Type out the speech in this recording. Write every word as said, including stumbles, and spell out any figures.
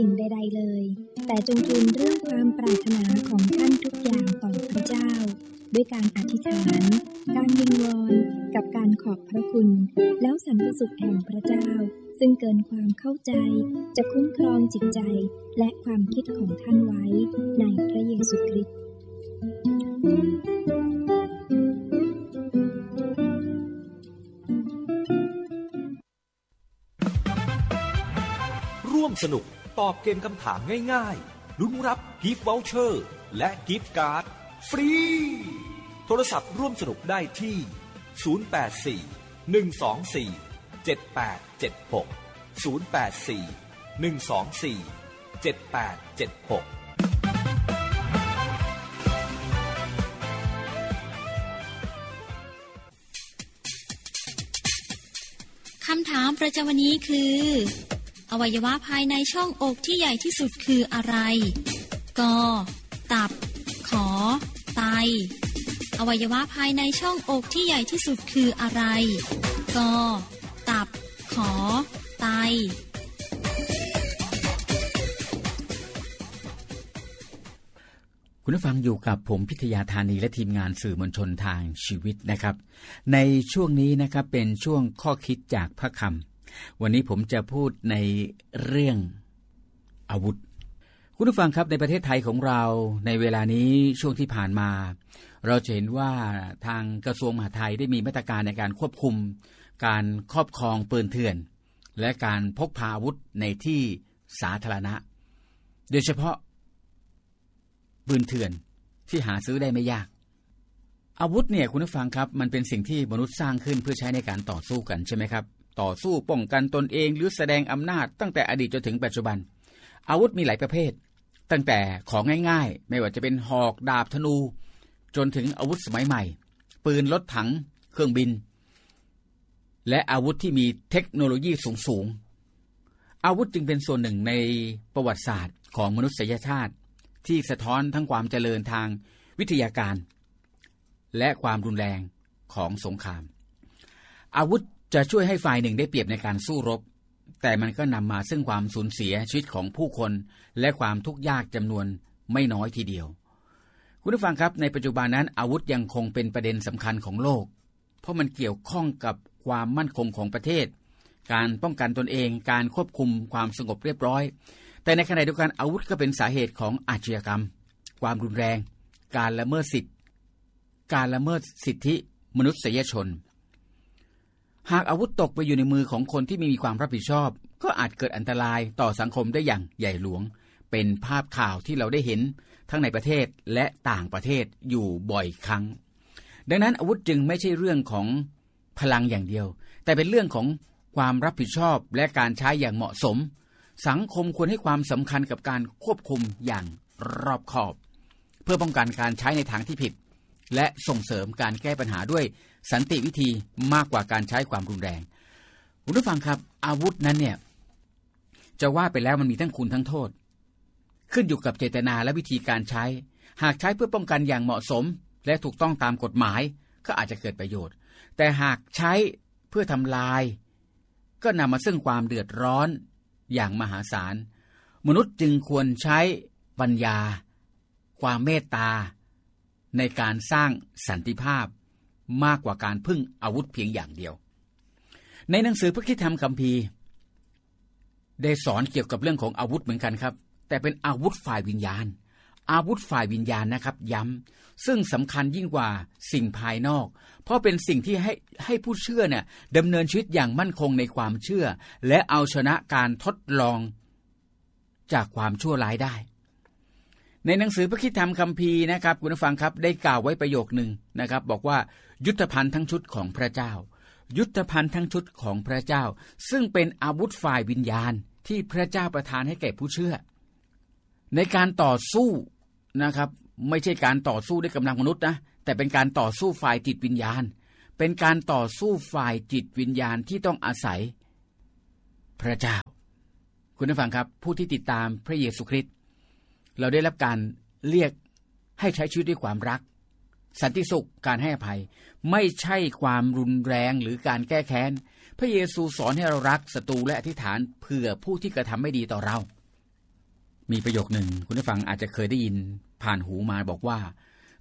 สิ่งใดๆเลยแต่จงทูลเรื่องความปรารถนาของท่านทุกอย่างต่อพระเจ้าด้วยการอธิษฐานการวิงวอนกับการขอบพระคุณแล้วสันติสุขแห่งพระเจ้าซึ่งเกินความเข้าใจจะคุ้มครองจิตใจและความคิดของท่านไว้ในพระเยซูคริสต์ร่วมสนุกตอบเกมคำถามง่ายๆลุ้นรับกิฟต์วอเชอร์และกิฟต์การ์ดฟรีโทรศัพท์ร่วมสนุกได้ที่ศูนย์ แปด สี่ หนึ่ง สอง สี่ เจ็ด แปด เจ็ด หก ศูนย์ แปด สี่ หนึ่ง สอง สี่ เจ็ด แปด เจ็ด หกคำถามประจำวันนี้คืออวัยวะภายในช่องอกที่ใหญ่ที่สุดคืออะไรกตับขอไตอวัยวะภายในช่องอกที่ใหญ่ที่สุดคืออะไรกตับขอไตคุณผู้ฟังอยู่กับผมพิทยาธานีและทีมงานสื่อมวลชนทางชีวิตนะครับในช่วงนี้นะครับเป็นช่วงข้อคิดจากพระคำวันนี้ผมจะพูดในเรื่องอาวุธคุณผู้ฟังครับในประเทศไทยของเราในเวลานี้ช่วงที่ผ่านมาเราจะเห็นว่าทางกระทรวงมหาดไทยได้มีมาตรการในการควบคุมการครอบครองปืนเถื่อนและการพกพาอาวุธในที่สาธารณะโดยเฉพาะปืนเถื่อนที่หาซื้อได้ไม่ยากอาวุธเนี่ยคุณผู้ฟังครับมันเป็นสิ่งที่มนุษย์สร้างขึ้นเพื่อใช้ในการต่อสู้กันใช่ไหมครับต่อสู้ป้องกันตนเองหรือแสดงอำนาจตั้งแต่อดีตจนถึงปัจจุบันอาวุธมีหลายประเภทตั้งแต่ของง่ายๆไม่ว่าจะเป็นหอกดาบธนูจนถึงอาวุธสมัยใหม่ปืนรถถังเครื่องบินและอาวุธที่มีเทคโนโลยีสูงๆอาวุธจึงเป็นส่วนหนึ่งในประวัติศาสตร์ของมนุษยชาติที่สะท้อนทั้งความเจริญทางวิทยาการและความรุนแรงของสงครามอาวุธจะช่วยให้ฝ่ายหนึ่งได้เปรียบในการสู้รบแต่มันก็นำมาซึ่งความสูญเสียชีวิตของผู้คนและความทุกข์ยากจำนวนไม่น้อยทีเดียวคุณผู้ฟังครับในปัจจุบันนั้นอาวุธยังคงเป็นประเด็นสำคัญของโลกเพราะมันเกี่ยวข้องกับความมั่นคงของประเทศการป้องกันตนเองการควบคุมความสงบเรียบร้อยแต่ในขณะเดียวกันอาวุธก็เป็นสาเหตุของอาชญากรรมความรุนแรงการละเมิดสิทธิการละเมิดสิทธิมนุษยชนหากอาวุธตกไปอยู่ในมือของคนที่ไม่มีความรับผิดชอบก็อาจเกิดอันตรายต่อสังคมได้อย่างใหญ่หลวงเป็นภาพข่าวที่เราได้เห็นทั้งในประเทศและต่างประเทศอยู่บ่อยครั้งดังนั้นอาวุธจึงไม่ใช่เรื่องของพลังอย่างเดียวแต่เป็นเรื่องของความรับผิดชอบและการใช้อย่างเหมาะสมสังคมควรให้ความสำคัญกับการควบคุมอย่างรอบคอบเพื่อป้องกันการใช้ในทางที่ผิดและส่งเสริมการแก้ปัญหาด้วยสันติวิธีมากกว่าการใช้ความรุนแรงคุณผู้ฟังครับอาวุธนั้นเนี่ยจะว่าไปแล้วมันมีทั้งคุณทั้งโทษขึ้นอยู่กับเจตนาและวิธีการใช้หากใช้เพื่อป้องกันอย่างเหมาะสมและถูกต้องตามกฎหมายก็อาจจะเกิดประโยชน์แต่หากใช้เพื่อทำลายก็นำมาซึ่งความเดือดร้อนอย่างมหาศาลมนุษย์จึงควรใช้ปัญญาความเมตตาในการสร้างสันติภาพมากกว่าการพึ่งอาวุธเพียงอย่างเดียวในหนังสือพระคัมภีร์คัมภีร์ได้สอนเกี่ยวกับเรื่องของอาวุธเหมือนกันครับแต่เป็นอาวุธฝ่ายวิญญาณอาวุธฝ่ายวิญญาณนะครับย้ำซึ่งสำคัญยิ่งกว่าสิ่งภายนอกเพราะเป็นสิ่งที่ให้ให้ผู้เชื่อเนี่ยดำเนินชีวิตอย่างมั่นคงในความเชื่อและเอาชนะการทดลองจากความชั่วร้ายได้ในหนังสือพระคัมภีร์นะครับคุณผู้ฟังครับได้กล่าวไว้ประโยคนึงนะครับบอกว่ายุทธภัณฑ์ทั้งชุดของพระเจ้ายุทธภัณฑ์ทั้งชุดของพระเจ้าซึ่งเป็นอาวุธฝ่ายวิญญาณที่พระเจ้าประทานให้แก่ผู้เชื่อในการต่อสู้นะครับไม่ใช่การต่อสู้ด้วยกำลังมนุษย์นะแต่เป็นการต่อสู้ฝ่ายจิตวิญญาณเป็นการต่อสู้ฝ่ายจิตวิญญาณที่ต้องอาศัยพระเจ้าคุณผู้ฟังครับผู้ที่ติดตามพระเยซูคริสต์เราได้รับการเรียกให้ใช้ชีวิตด้วยความรักสันติสุขการให้อภัยไม่ใช่ความรุนแรงหรือการแก้แค้นพระเยซูสอนให้เรารักศัตรูและอธิษฐานเผื่อผู้ที่กระทำไม่ดีต่อเรามีประโยคหนึ่งคุณผู้ฟังอาจจะเคยได้ยินผ่านหูมาบอกว่า